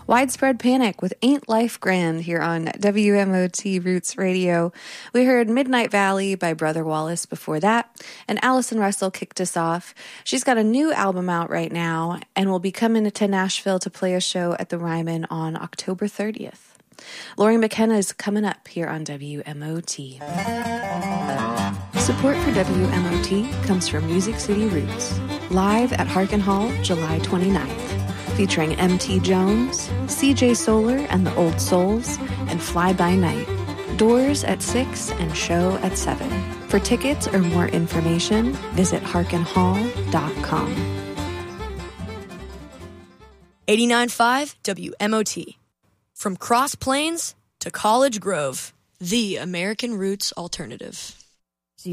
Widespread Panic with Ain't Life Grand here on WMOT Roots Radio. We heard Midnight Valley by Brother Wallace before that, and Allison Russell kicked us off. She's got a new album out right now and will be coming to Nashville to play a show at the Ryman on October 30th. Lori McKenna is coming up here on WMOT. Support for WMOT comes from Music City Roots, live at Harkin Hall July 29th. Featuring M.T. Jones, C.J. Solar and the Old Souls, and Fly By Night. Doors at 6 and show at 7. For tickets or more information, visit harkinhall.com. 89.5 WMOT. From Cross Plains to College Grove, the American Roots Alternative.